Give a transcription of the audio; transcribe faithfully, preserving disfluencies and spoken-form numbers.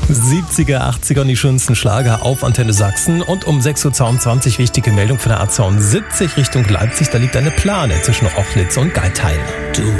siebziger, achtziger und die schönsten Schlager auf Antenne Sachsen. Und um sechs Uhr zweiundzwanzig wichtige Meldung von der A zweiundsiebzig Richtung Leipzig. Da liegt eine Plane zwischen Rochlitz und Geithain. Du